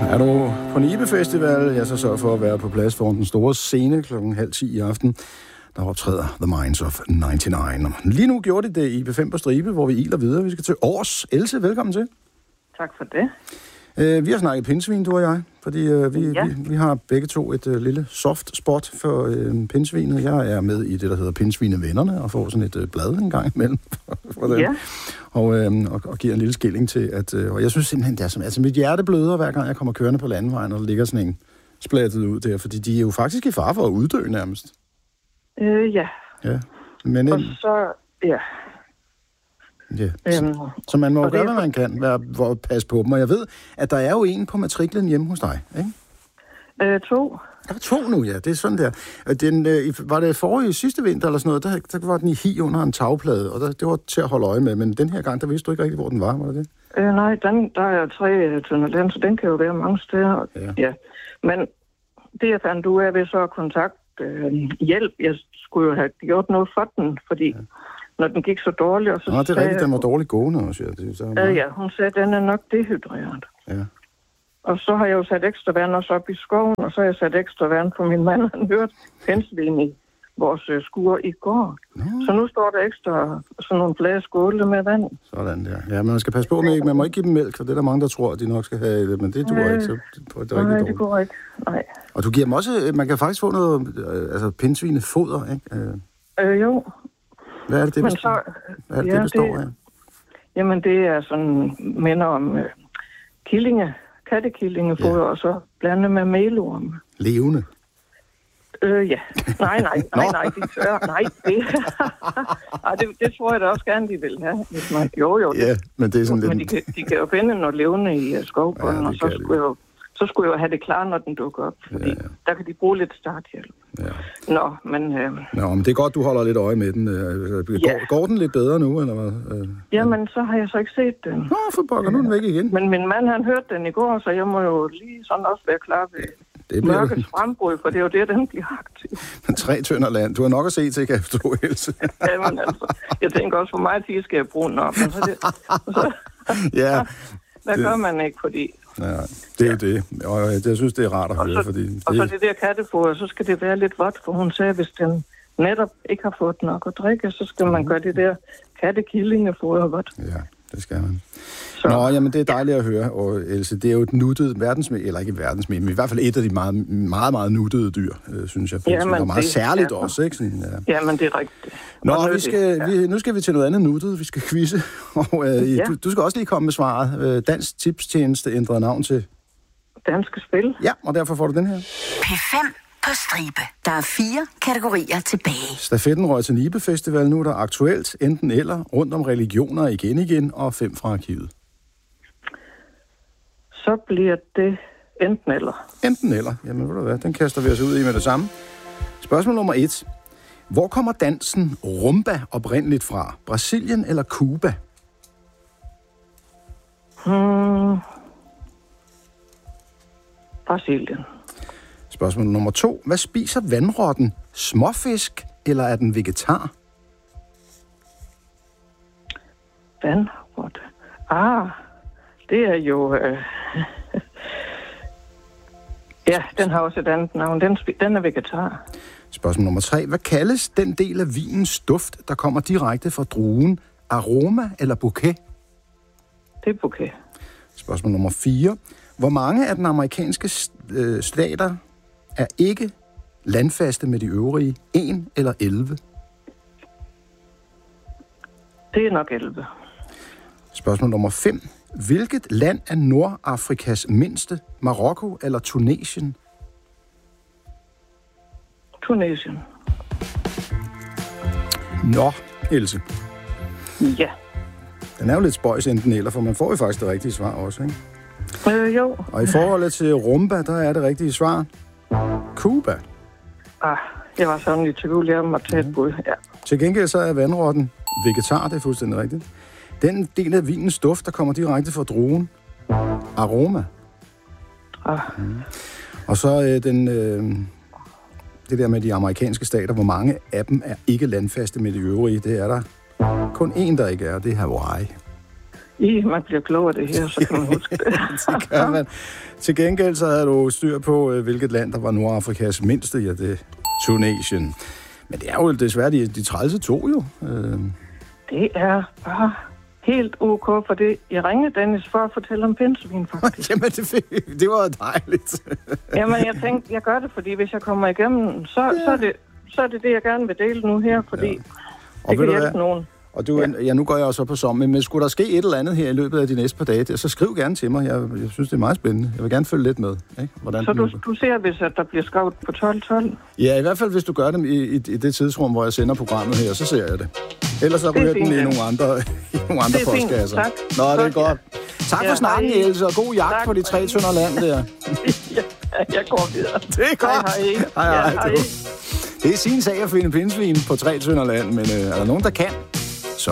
Er du på Nibe Festival, ja, så sørg for at være på plads foran den store scene 9:30 i aften. Der optræder The Minds of 99. Lige nu gjorde det i B5 på stribe, hvor vi iler videre. Vi skal til Års. Else, velkommen til. Tak for det. Vi har snakket pindsvin, du og jeg, fordi vi har begge to et lille soft spot for pindsvinet. Jeg er med i det, der hedder Pindsvinevennerne, og får sådan et blad en gang imellem for det. Ja. Og giver en lille skilling til, at... og jeg synes simpelthen, det er sådan... Altså, mit hjerte bløder, hver gang jeg kommer kørende på landevejen, og der ligger sådan en splattet ud der, fordi de er jo faktisk i fare for at uddø nærmest. Ja. Ja. Men, og så... Ja. Ja. Så man må jo gøre, hvad man kan, for at passe på dem. Og jeg ved, at der er jo en på matriklen hjemme hos dig, ikke? 2. Der er 2 nu, ja. Det er sådan der. Var det sidste vinter eller sådan noget, der var den i hi under en tagplade, og det var til at holde øje med. Men den her gang, der vidste du ikke rigtig, hvor den var det? Nej, der er 3 tønder land, så den kan jo være mange steder. Ja. Men det, jeg fandt ud af ved så at kontakte hjælp, jeg skulle jo have gjort noget for den, fordi... Ja. Når den gik så dårligt, og så det er rigtigt, den var dårligt gående også. Ja, hun sagde, at den er nok dehydreret. Ja. Og så har jeg jo sat ekstra vand også op i skoven, og så har jeg sat ekstra vand på min mand, han hørte penslen i vores skur i går. Så nu står der ekstra sådan nogle flade skåle med vand. Sådan der. Ja, men man skal passe på med, man må ikke give dem mælk, for det er der mange, der tror, at de nok skal have det, men det tror jeg ikke. Så det er nej, det går ikke. Nej. Og du giver dem også, man kan faktisk få noget, pindsvinefoder, ikke? Jo. Hvad er det, det består af? Jamen, det er sådan, minder om kattekillingefoder, og så blandet med melorm. Levende? Ja. Nej, de tør. Nej, det tror jeg da også gerne, de vil have. Jo. Ja, men det er sådan men lidt... de kan jo finde noget levende i skovbunden, og så skulle jeg jo have det klar, når den dukker op, fordi der kan de bruge lidt starthjælp. Ja. Men det er godt, du holder lidt øje med den. Går den lidt bedre nu, eller hvad? Jamen, så har jeg så ikke set den. Nå, for pokker, nu er den væk igen. Men min mand, han hørte den i går, så jeg må jo lige sådan også være klar ved mørkets frembrud, for det er jo det, den bliver aktiv. 3 tønder land. Du har nok at se til, kan jeg forstå, Else. Jamen altså, jeg tænker også, for mig til skal jeg bruge den op. Ja. Hvad gør man ikke, fordi... Ja, det er det. Og jeg synes, det er rart at høre, fordi... Og så det der kattefoder, så skal det være lidt vådt, for hun sagde, hvis den netop ikke har fået nok at drikke, så skal man gøre det der kattekillingefoder vådt. Ja, det skal man. Jamen det er dejligt at høre, og Else, det er jo et nuttet eller ikke verdensmed, men i hvert fald et af de meget, meget, meget nuttede dyr, synes jeg. Jamen, det er meget særligt også, ikke? Sådan, ja. Jamen, det er rigtigt. Nu skal vi til noget andet nuttet, vi skal quizze, og du skal også lige komme med svaret. Dansk Tipstjeneste ændrede navn til... Danske Spil. Ja, og derfor får du den her. P5 på stribe. Der er 4 kategorier tilbage. Stafetten røg til Nibe Festival. Nu er der aktuelt enten eller rundt om religioner igen, og 5 fra arkivet. Så bliver det enten eller. Enten eller. Jamen, ved du hvad, den kaster vi os ud i med det samme. Spørgsmål nummer 1. Hvor kommer dansen rumba oprindeligt fra? Brasilien eller Cuba? Brasilien. Spørgsmål nummer 2. Hvad spiser vandrotten? Småfisk, eller er den vegetar? Vandrotte. Det er jo... ja, den har også et andet navn. Den er vegetar. Spørgsmål nummer 3. Hvad kaldes den del af vinens duft, der kommer direkte fra druen? Aroma eller bouquet? Det er bouquet. Spørgsmål nummer 4. Hvor mange af den amerikanske stater er ikke landfaste med de øvrige? 1 eller 11? Det er nok 11. Spørgsmål nummer 5. Hvilket land er Nordafrikas mindste? Marokko eller Tunesien? Tunesien. Nå, Else. Ja. Den er jo lidt spøjs enten eller, for man får jo faktisk det rigtige svar også, ikke? Jo. Og i forhold til rumba, der er det rigtige svar Cuba. Jeg var sådan lidt tvivl, jeg måtte tage et bud, ja. Til gengæld så er vandrotten vegetar, det er fuldstændig rigtigt. Den del af vinens duft, der kommer direkte fra druen, aroma. Og så det der med de amerikanske stater, hvor mange af dem er ikke landfaste med de øvrige, det er der kun én, der ikke er, det er Hawaii. Man bliver klog af det her, så kan man huske det. Det kan man. Til gengæld så havde du styr på, hvilket land, der var Nordafrikas mindste. Ja, det er Tunesien. Men det er jo desværre de trælse to jo. Det er bare helt ok for det. Jeg ringede Dennis for at fortælle om pindsvin, faktisk. Jamen, det var dejligt. Jamen, jeg tænkte, jeg gør det, fordi hvis jeg kommer igennem, så er det, jeg gerne vil dele nu her, fordi det kan hjælpe nogen. Og nu går jeg også på sommer, men skulle der ske et eller andet her i løbet af de næste par dage, så skriv gerne til mig. Jeg synes, det er meget spændende. Jeg vil gerne følge lidt med. Ikke? Hvordan så du ser, hvis der bliver skrevet på 12.12? Ja, i hvert fald, hvis du gør det i det tidsrum, hvor jeg sender programmet her, så ser jeg det. Ellers så ryger den i nogle andre postkasser. Tak. Nå, det er godt. Tak for snakken, Else, og god jagt på de 3 tønder land der. Jeg går videre. Det er godt. Hej. Det er sin sag at finde pindsvin på 3 tønder land, men er der nogen, der kan?